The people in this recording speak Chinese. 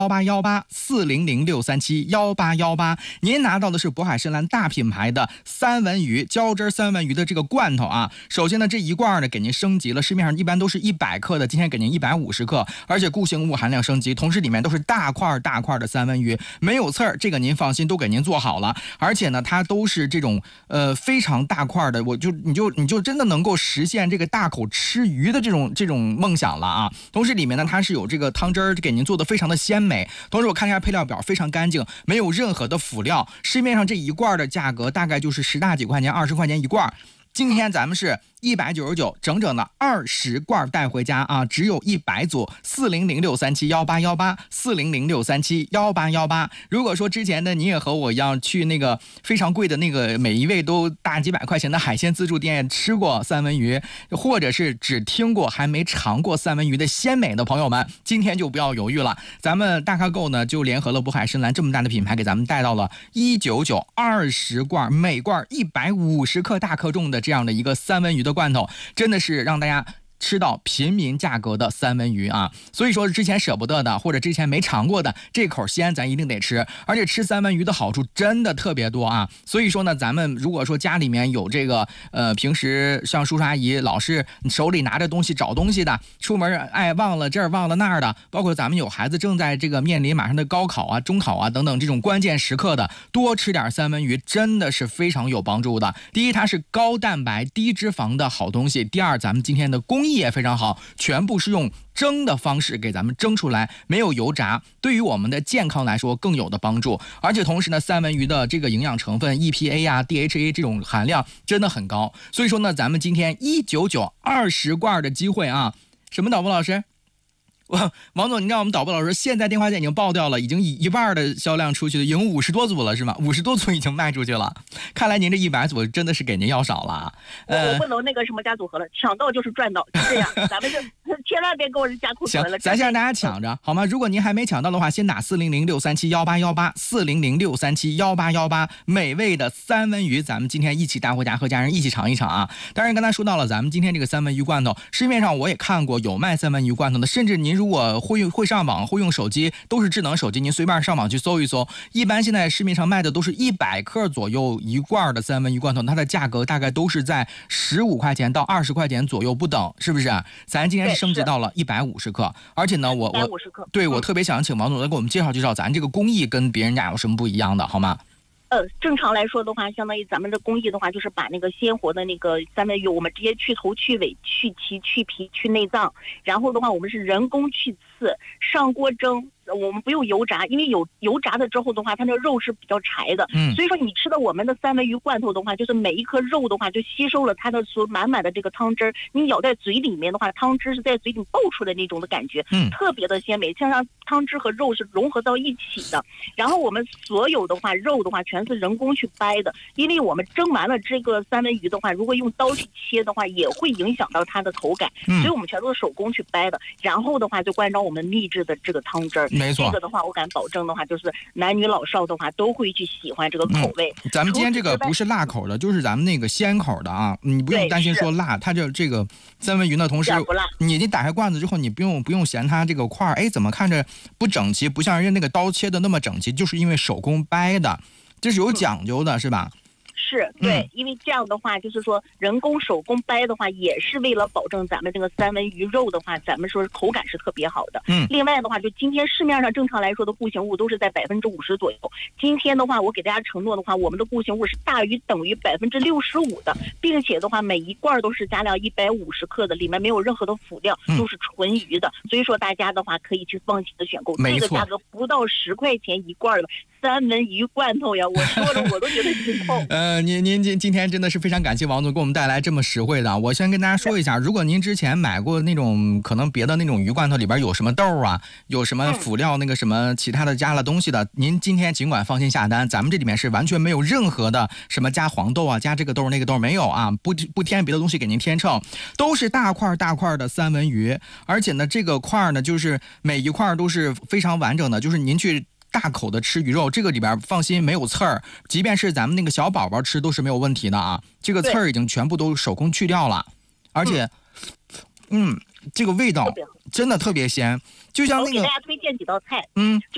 18184006371818，您拿到的是渤海参岚大品牌的三文鱼胶汁三文鱼的这个罐头啊。首先呢，这一罐呢给您升级了，市面上一般都是100克的，今天给您150克，而且固形物含量升级，同时里面都是大块的三文鱼，没有刺儿，这个您放心，都给您做好了。而且呢，它都是这种非常大块的，你就真的能够实现这个大口吃鱼的这种梦想了啊。同时里面呢，它是有这个汤汁儿给您做的非常的鲜美。同时我看一下配料表，非常干净，没有任何的辅料。市面上这一罐的价格大概就是10大几块钱，20块钱一罐。今天咱们是199，整整的20罐带回家啊！只有100组，4006371818，4006371818。如果说之前的你也和我一样去那个非常贵的那个每一位都大几百块钱的海鲜自助店吃过三文鱼，或者是只听过还没尝过三文鱼的鲜美的朋友们，今天就不要犹豫了。咱们大咖购呢就联合了渤海参岚这么大的品牌，给咱们带到了199，20罐，每罐150克大克重的这样的一个三文鱼的罐头，真的是让大家吃到平民价格的三文鱼啊！所以说之前舍不得的，或者之前没尝过的，这口鲜咱一定得吃。而且吃三文鱼的好处真的特别多啊！所以说呢，咱们如果说家里面有这个平时像叔叔阿姨老是手里拿着东西找东西的，出门忘了这儿忘了那儿的，包括咱们有孩子正在这个面临马上的高考啊、中考啊等等这种关键时刻的，多吃点三文鱼真的是非常有帮助的。第一，它是高蛋白低脂肪的好东西；第二，咱们今天的工艺也非常好，全部是用蒸的方式给咱们蒸出来，没有油炸，对于我们的健康来说更有的帮助。而且同时呢，三文鱼的这个营养成分 EPA 啊 DHA 这种含量真的很高。所以说呢，咱们今天19920罐的机会啊，什么导播老师？王总，你知道我们导播老师现在电话线已经爆掉了，已经一半的销量出去了，已经50多组了是吗？50多组已经卖出去了。看来您这100组真的是给您要少了。 我不能那个什么加组合了，抢到就是赚到，就这样。咱们就千万别给我加库存了。 行，咱先让大家抢着好吗？如果您还没抢到的话，先打4006371818，4006371818，美味的三文鱼，咱们今天一起带回家，和家人一起尝一尝啊！当然，刚才说到了咱们今天这个三文鱼罐头，市面上我也看过有卖三文鱼罐头的，甚至您如果会上网会用手机，都是智能手机，您随便上网去搜一搜，一般现在市面上卖的都是100克左右一罐的三文鱼罐头，它的价格大概都是在15块钱到20块钱左右不等，是不是？咱今天是升级到了150克，而且呢，我特别想请王总来给我们介绍介绍咱这个工艺跟别人家有什么不一样的，好吗？ 正常来说的话，相当于咱们的工艺的话，就是把那个鲜活的那个三文鱼，我们直接去头去尾去鳍去皮去内脏，然后的话我们是人工去刺，上锅蒸。我们不用油炸，因为有油炸的之后的话，它的肉是比较柴的，所以说你吃的我们的三文鱼罐头的话，就是每一颗肉的话就吸收了它的所满满的这个汤汁儿，你咬在嘴里面的话，汤汁是在嘴里爆出来那种的感觉，特别的鲜美，像汤汁和肉是融合到一起的。然后我们所有的话肉的话全是人工去掰的，因为我们蒸完了这个三文鱼的话，如果用刀去切的话，也会影响到它的口感，所以我们全都是手工去掰的。然后的话就关照我们秘制的这个汤汁儿。 没错， 这个的话我敢保证的话，就是男女老少的话都会去喜欢这个口味。 咱们今天这个不是辣口的，就是咱们那个鲜口的啊，你不用担心说辣，它这个三文鱼呢，同时你打开罐子之后，你不用嫌它这个块儿，怎么看着不整齐，不像人家那个刀切的那么整齐，就是因为手工掰的，这是有讲究的，是吧？ 是对，因为这样的话就是说人工手工掰的话，也是为了保证咱们这个三文鱼肉的话，咱们说口感是特别好的。另外的话，就今天市面上正常来说的固形物都是在50%左右，今天的话我给大家承诺的话，我们的固形物是大于等于65%的，并且的话每一罐都是加量150克的，里面没有任何的辅料，都是纯鱼的，所以说大家的话可以去放心的选购，这个价格不到10块钱一罐的三文鱼罐头呀，我说了我都觉得心痛。 您今天真的是非常感谢王总给我们带来这么实惠的。我先跟大家说一下，如果您之前买过那种可能别的那种鱼罐头里边有什么豆啊，有什么辅料那个什么其他的加了东西的，您今天尽管放心下单，咱们这里面是完全没有任何的什么加黄豆啊，加这个豆那个豆没有啊，不添别的东西给您添秤，都是大块的三文鱼，而且呢这个块呢就是每一块都是非常完整的，就是您去大口的吃鱼肉，这个里边放心没有刺儿，即便是咱们那个小宝宝吃都是没有问题的啊。这个刺儿已经全部都手工去掉了，而且，这个味道真的特别鲜，就像那个。 我给大家推荐几道菜，